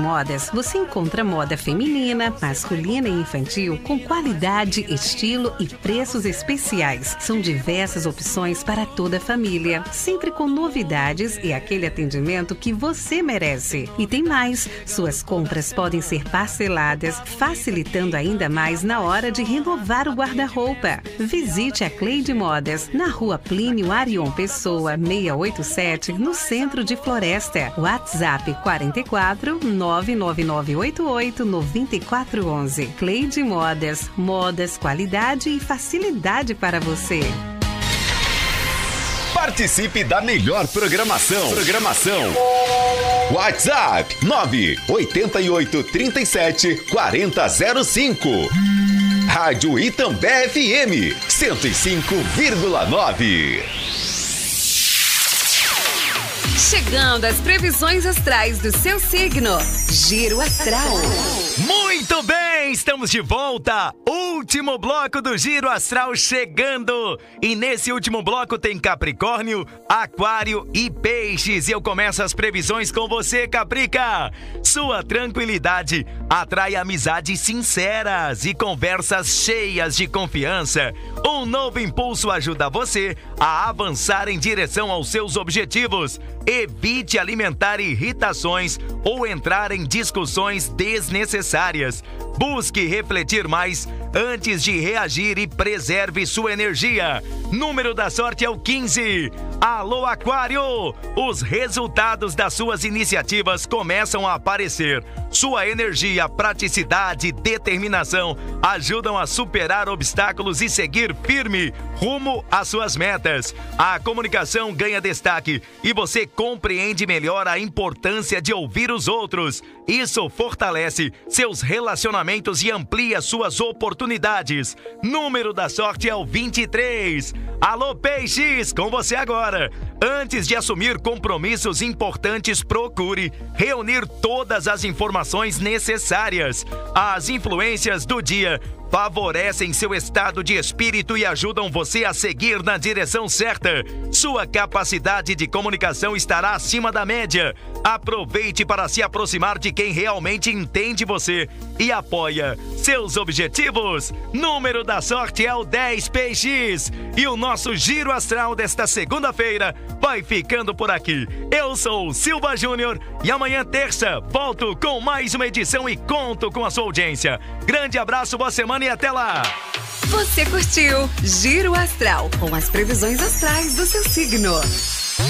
Modas, você encontra moda feminina, masculina e infantil com qualidade, estilo e preços especiais. São diversas opções para toda a família, sempre com novidades e aquele atendimento que você merece. E tem mais, suas compras podem ser parceladas, facilitando ainda mais na hora de renovar o guarda-roupa. Visite a Cleide Modas, na Rua Plínio Arion Pessoa, 687, no centro de Floresta. WhatsApp 44 99988 9411. Cleide Modas. Modas, qualidade e facilidade para você. Participe da melhor programação. WhatsApp 988 37 4005. Rádio Itambé FM 105,9. Chegando às previsões astrais do seu signo. Giro Astral. Muito bem, estamos de volta. Último bloco do Giro Astral chegando. E nesse último bloco tem Capricórnio, Aquário e Peixes. E eu começo as previsões com você, Caprica. Sua tranquilidade atrai amizades sinceras e conversas cheias de confiança. Um novo impulso ajuda você a avançar em direção aos seus objetivos. Evite alimentar irritações ou entrar em discussões desnecessárias. Busque refletir mais antes de reagir e preserve sua energia. Número da sorte é o 15. Alô, Aquário! Os resultados das suas iniciativas começam a aparecer. Sua energia, praticidade e determinação ajudam a superar obstáculos e seguir firme rumo às suas metas. A comunicação ganha destaque e você compreende melhor a importância de ouvir os outros. Isso fortalece seus relacionamentos e amplia suas oportunidades. Número da sorte é o 23. Alô, Peixes, com você agora. Antes de assumir compromissos importantes, procure reunir todas as informações necessárias. As influências do dia favorecem seu estado de espírito e ajudam você a seguir na direção certa. Sua capacidade de comunicação estará acima da média. Aproveite para se aproximar de quem realmente entende você e apoia seus objetivos. Número da sorte é o 10, Peixes. E o nosso Giro Astral desta segunda-feira vai ficando por aqui. Eu sou o Silva Júnior e amanhã, terça, volto com mais uma edição e conto com a sua audiência. Grande abraço, boa semana e até lá! Você curtiu Giro Astral com as previsões astrais do seu signo.